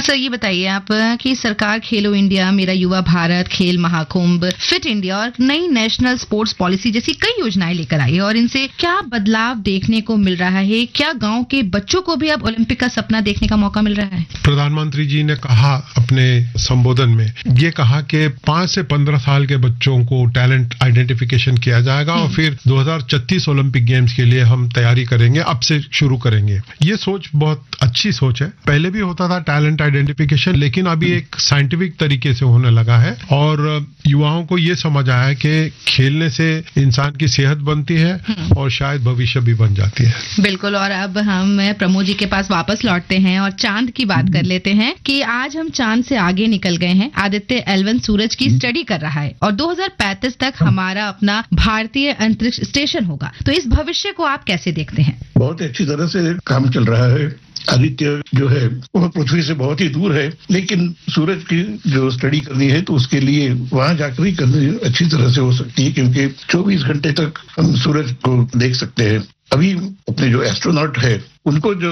Sir ये बताइए आप कि सरकार खेलो इंडिया, मेरा युवा भारत, खेल महाकुंभ, फिट इंडिया और नई नेशनल स्पोर्ट्स पॉलिसी जैसी कई योजनाएं लेकर आई है और इनसे क्या बदलाव देखने को मिल रहा है? क्या गांव के बच्चों को भी अब ओलंपिक का सपना देखने का मौका मिल रहा है? प्रधानमंत्री जी ने कहा अपने संबोधन में, ये कहा कि 5 से 15 साल के बच्चों को टैलेंट आइडेंटिफिकेशन किया जाएगा और फिर 2036 ओलंपिक गेम्स के लिए हम तैयारी करेंगे, अब से शुरू करेंगे। ये सोच बहुत अच्छी सोच है। पहले भी होता था टैलेंट आइडेंटिफिकेशन, लेकिन अभी एक साइंटिफिक तरीके से होने लगा है और युवाओं को ये समझ आया है कि खेलने से इंसान की सेहत बनती है और शायद भविष्य भी बन जाती है। बिल्कुल। और अब हम प्रमोद जी के पास वापस लौटते हैं और चांद की बात कर लेते हैं कि आज हम चांद से आगे निकल गए हैं। आदित्य L1 सूरज की स्टडी कर रहा है और 2035 तक हमारा अपना भारतीय अंतरिक्ष स्टेशन होगा। तो इस भविष्य को आप कैसे देखते हैं? बहुत अच्छी तरह से काम चल रहा है। आदित्य जो है वो पृथ्वी से बहुत ही दूर है, लेकिन सूरज की जो स्टडी करनी है तो उसके लिए वहां जाकर ही करनी अच्छी तरह से हो सकती है, क्योंकि 24 घंटे तक हम सूरज को देख सकते हैं। अभी अपने जो एस्ट्रोनॉट है उनको जो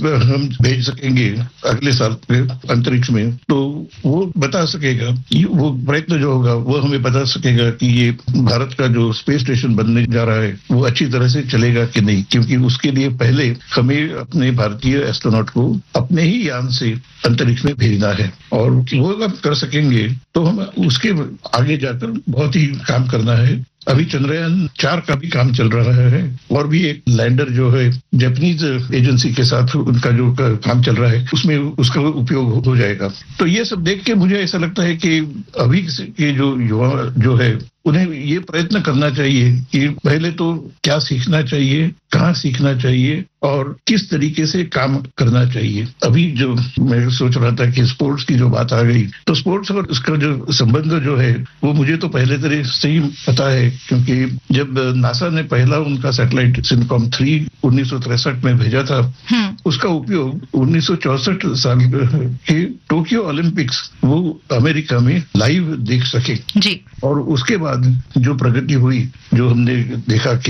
हम भेज सकेंगे अगले साल के अंतरिक्ष में, तो वो बता सकेगा, वो प्रयत्न जो होगा वो हमें बता सकेगा कि ये भारत का जो स्पेस स्टेशन बनने जा रहा है वो अच्छी तरह से चलेगा कि नहीं, क्योंकि उसके लिए पहले हमें अपने भारतीय एस्ट्रोनॉट को अपने ही यान से अंतरिक्ष में भेजना है और वो अगर कर सकेंगे तो हम उसके आगे जाकर बहुत ही काम करना है। अभी चंद्रयान 4 का भी काम चल रहा है और भी एक लैंडर जो है जापानीज एजेंसी के साथ उनका जो काम चल रहा है उसमें उसका उपयोग हो जाएगा। तो ये सब देख के मुझे ऐसा लगता है कि अभी के जो युवा जो है उन्हें ये प्रयत्न करना चाहिए कि पहले तो क्या सीखना चाहिए, कहाँ सीखना चाहिए और किस तरीके से काम करना चाहिए। अभी जो मैं सोच रहा था कि स्पोर्ट्स की जो बात आ गई, तो स्पोर्ट्स और उसका जो संबंध जो है वो मुझे तो पहले तरह से ही पता है, क्योंकि जब नासा ने पहला उनका सैटेलाइट सिनकॉम 3 1963 में भेजा था, उसका उपयोग 1964 साल के टोक्यो ओलंपिक्स वो अमेरिका में लाइव देख सके जी। और उसके बाद जो प्रगति हुई, जो हमने देखा कि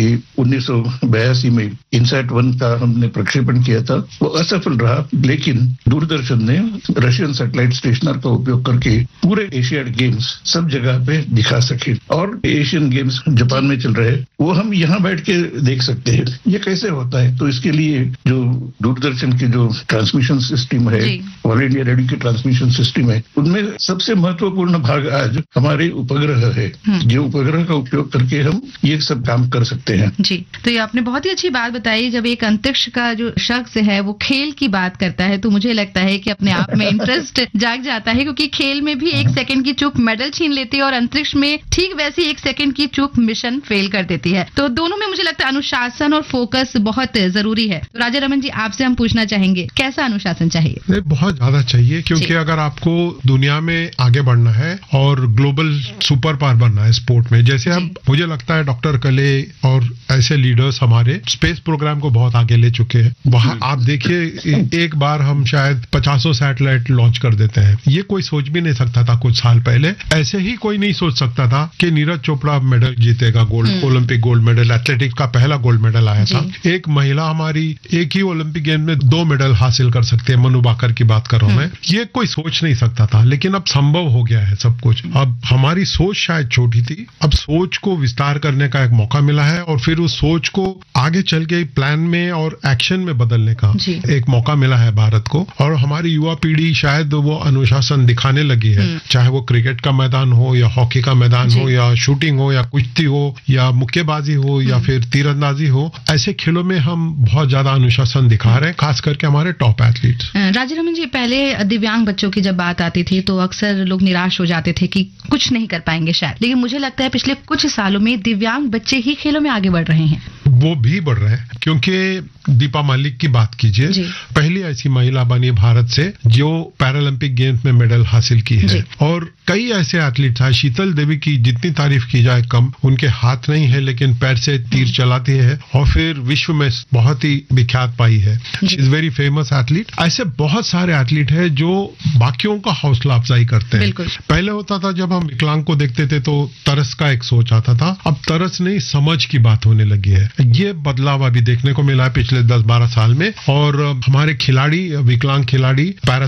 1982 में इनसैट 1 का हमने प्रक्षेपण किया था, वो असफल रहा, लेकिन दूरदर्शन ने रशियन सैटेलाइट स्टेशनर का उपयोग करके पूरे एशियाड गेम्स सब जगह पे दिखा सके और एशियन गेम्स जापान में चल रहे हैं वो हम यहाँ बैठ के देख सकते हैं। ये कैसे होता है? तो इसके लिए जो दूरदर्शन की जो ट्रांसमिशन सिस्टम है, ऑल इंडिया रेडियो की ट्रांसमिशन सिस्टम है, उनमें सबसे महत्वपूर्ण भाग आज हमारे उपग्रह है, जो उपग्रह का उपयोग करके हम ये सब काम कर सकते हैं। जी, तो ये आपने बहुत ही अच्छी बात बताई। जब एक अंतरिक्ष का जो शख्स है वो खेल की बात करता है तो मुझे लगता है कि अपने आप में इंटरेस्ट जाग जाता है, क्योंकि खेल में भी 1 सेकंड की चूक मेडल छीन लेती है और अंतरिक्ष में ठीक वैसे 1 सेकंड की चूक मिशन फेल कर देती है। तो दोनों में मुझे लगता है अनुशासन और फोकस बहुत जरूरी है। तो राजा रमन जी, आपसे हम पूछना चाहेंगे, कैसा अनुशासन चाहिए? बहुत ज्यादा चाहिए, क्योंकि अगर आपको दुनिया में आगे बढ़ना है और ग्लोबल सुपर पावर बनना है स्पोर्ट में, जैसे हम, मुझे लगता है डॉक्टर कले और ऐसे लीडर्स हमारे स्पेस प्रोग्राम को बहुत आगे ले चुके हैं। वहां आप देखिए, एक बार हम शायद 50 सैटेलाइट लॉन्च कर देते हैं। ये कोई सोच भी नहीं सकता था कुछ साल पहले। ऐसे ही कोई नहीं सोच सकता था कि नीरज चोपड़ा मेडल जीतेगा, gold Olympic gold medal, athletics का पहला गोल्ड मेडल आया था। एक महिला हमारी एक ही ओलंपिक गेम में 2 मेडल हासिल कर सकते हैं, मनु बाकर की बात कर रहा हूं मैं। ये कोई सोच नहीं सकता था, लेकिन अब संभव हो गया है सब कुछ। अब हमारी सोच शायद छोटी थी, अब सोच को विस्तार करने का एक मौका मिला है और फिर उस सोच को आगे चल के प्लान में और एक्शन में बदलने का एक मौका मिला है भारत को। और हमारी युवा पीढ़ी शायद वो अनुशासन दिखाने लगी है, चाहे वो क्रिकेट का मैदान हो या हॉकी का मैदान हो या शूटिंग हो या कुश्ती हो या मुक्केबाजी हो या फिर तीरंदाजी हो। ऐसे खेलों में हम बहुत ज्यादा अनुशासन दिखा रहे हैं, खास करके हमारे टॉप एथलीट्स। राजा रमन जी, पहले दिव्यांग बच्चों की जब बात आती थी तो अक्सर लोग निराश हो जाते थे कि कुछ नहीं कर पाएंगे शायद, लेकिन मुझे लगता है पिछले कुछ सालों में दिव्यांग बच्चे ही खेलों में आगे बढ़ रहे हैं। वो भी बढ़ रहे हैं, क्योंकि दीपा मलिक की बात कीजिए, पहली ऐसी महिला बनी भारत से जो पैरालंपिक गेम्स में मेडल हासिल की है। और कई ऐसे एथलीट हैं, शीतल देवी की जितनी तारीफ की जाए कम, उनके हाथ नहीं है लेकिन पैर से तीर चलाती है और फिर विश्व में बहुत ही विख्यात पाई है। She is very famous athlete. ऐसे बहुत सारे एथलीट हैं जो बाकियों का हौसला अफजाई करते हैं। पहले होता था जब हम विकलांग को देखते थे तो तरस का एक सोच आता था, अब तरस नहीं समझ की बात होने लगी है। ये बदलाव अभी देखने को मिला है पिछले 10-12 साल में। और हमारे खिलाड़ी, विकलांग खिलाड़ी, पैरा